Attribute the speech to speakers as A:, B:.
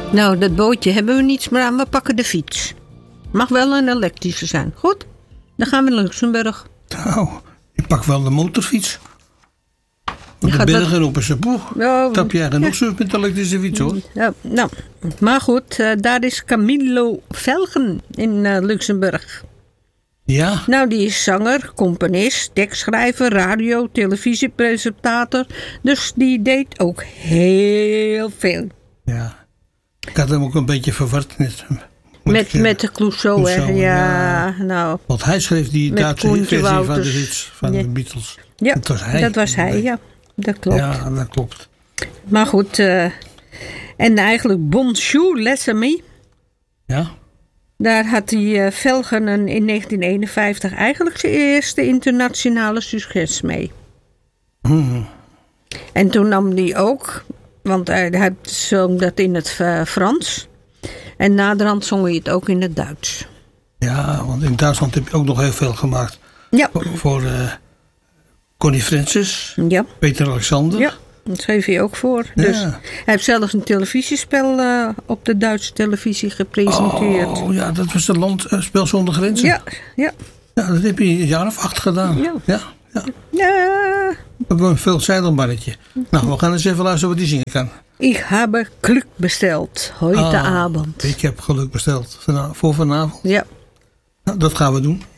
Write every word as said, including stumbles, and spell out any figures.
A: Nou, dat bootje hebben we niets meer aan. We pakken de fiets. Mag wel een elektrische zijn. Goed? Dan gaan we naar Luxemburg.
B: Nou, ik pak wel de motorfiets. Want
A: Je
B: de
A: gaat
B: bergen op is een boeg.
A: Ja,
B: Tap jij genoeg
A: ja.
B: zo met de elektrische fiets, hoor.
A: Ja, nou, maar goed, uh, daar is Camillo Velgen in uh, Luxemburg.
B: Ja,
A: Nou, die is zanger, componist, tekstschrijver, radio, televisiepresentator. Dus die deed ook heel veel.
B: ja. Ik had hem ook een beetje verward net.
A: Met, met de Clouseau, hè?
B: Clouseau,
A: Ja,
B: ja.
A: nou.
B: Want hij schreef die
A: Met
B: Duitse
A: Koentje
B: versie van de
A: Wouters.
B: hits van
A: Ja.
B: de Beatles.
A: Ja,
B: dat was hij.
A: dat was hij, ja. Dat klopt.
B: Ja, dat klopt.
A: Maar goed, uh, en eigenlijk Bonjour, Les Amis.
B: Ja,
A: Daar had hij uh, Velgen een, in negentien eenenvijftig eigenlijk zijn eerste internationale succes mee.
B: hmm.
A: En toen nam hij ook, want hij, hij zong dat in het uh, Frans. En naderhand zong hij het ook in het Duits.
B: Ja, want in Duitsland heb je ook nog heel veel gemaakt.
A: Ja.
B: Voor, voor uh, Connie Francis,
A: Ja.
B: Peter Alexander.
A: Ja, dat schreef hij ook voor.
B: Ja.
A: Dus hij heeft zelfs een televisiespel uh, op de Duitse televisie gepresenteerd.
B: Oh ja, dat was het land uh, Spel zonder grenzen.
A: Ja, ja.
B: Ja, dat heb je een jaar of acht gedaan.
A: Ja.
B: ja, ja.
A: Ja.
B: Ook een veelzijdig mannetje. Nou, we gaan eens even luisteren wat die zingen kan.
A: Ik heb Glück besteld, heute
B: Ah,
A: Abend.
B: Ik heb geluk besteld Vana- voor vanavond.
A: Ja.
B: Nou, dat gaan we doen.